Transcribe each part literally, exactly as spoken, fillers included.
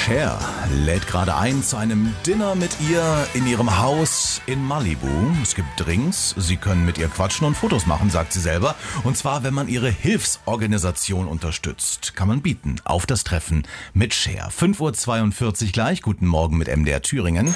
Cher lädt gerade ein zu einem Dinner mit ihr in ihrem Haus in Malibu. Es gibt Drinks, sie können mit ihr quatschen und Fotos machen, sagt sie selber. Und zwar, wenn man ihre Hilfsorganisation unterstützt, kann man bieten auf das Treffen mit Cher. fünf Uhr zweiundvierzig gleich, guten Morgen mit M D R Thüringen.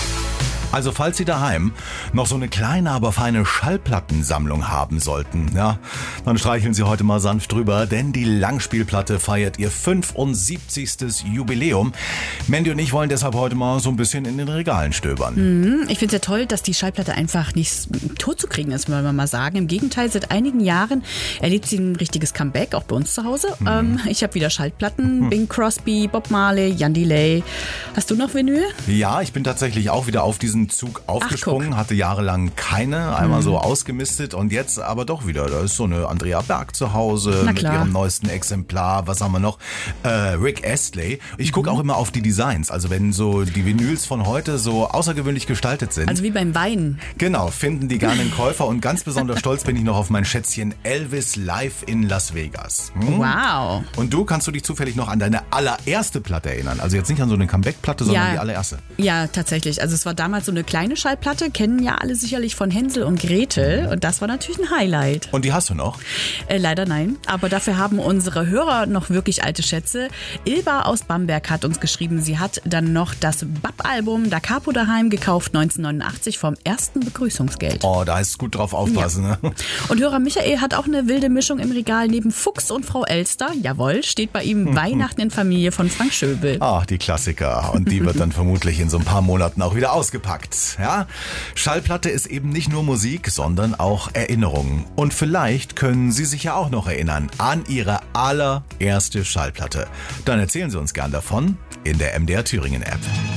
Also falls Sie daheim noch so eine kleine, aber feine Schallplattensammlung haben sollten, ja, dann streicheln Sie heute mal sanft drüber, denn die Langspielplatte feiert ihr fünfundsiebzigstes Jubiläum. Mandy und ich wollen deshalb heute mal so ein bisschen in den Regalen stöbern. Mhm, ich finde es ja toll, dass die Schallplatte einfach nicht tot zu kriegen ist, wollen wir mal sagen. Im Gegenteil, seit einigen Jahren erlebt sie ein richtiges Comeback, auch bei uns zu Hause. Mhm. Ähm, ich habe wieder Schallplatten, mhm. Bing Crosby, Bob Marley, Jan Delay. Hast du noch Vinyl? Ja, ich bin tatsächlich auch wieder auf diesen Zug aufgesprungen, Ach, hatte jahrelang keine, einmal mhm. so ausgemistet und jetzt aber doch wieder. Da ist so eine Andrea Berg zu Hause Na mit klar. ihrem neuesten Exemplar. Was haben wir noch? Äh, Rick Astley. Ich gucke mhm. auch immer auf die Designs, also wenn so die Vinyls von heute so außergewöhnlich gestaltet sind. Also wie beim Wein. Genau, finden die gerne einen Käufer und ganz besonders stolz bin ich noch auf mein Schätzchen Elvis live in Las Vegas. Hm? Wow. Und du, kannst du dich zufällig noch an deine allererste Platte erinnern? Also jetzt nicht an so eine Comeback-Platte, sondern Ja. die allererste. Ja, tatsächlich. Also es war damals so eine kleine Schallplatte, kennen ja alle sicherlich von Hänsel und Gretel. Und das war natürlich ein Highlight. Und die hast du noch? Äh, leider nein. Aber dafür haben unsere Hörer noch wirklich alte Schätze. Ilba aus Bamberg hat uns geschrieben, sie hat dann noch das B A P-Album Da Capo daheim gekauft neunzehnhundertneunundachtzig vom ersten Begrüßungsgeld. Oh, da ist gut drauf aufpassen. Ja. Ne? Und Hörer Michael hat auch eine wilde Mischung im Regal neben Fuchs und Frau Elster. Jawohl, steht bei ihm Weihnachten in Familie von Frank Schöbel. Ach, die Klassiker. Und die wird dann vermutlich in so ein paar Monaten auch wieder ausgepackt. Ja? Schallplatte ist eben nicht nur Musik, sondern auch Erinnerungen. Und vielleicht können Sie sich ja auch noch erinnern an Ihre allererste Schallplatte. Dann erzählen Sie uns gern davon in der M D R Thüringen App.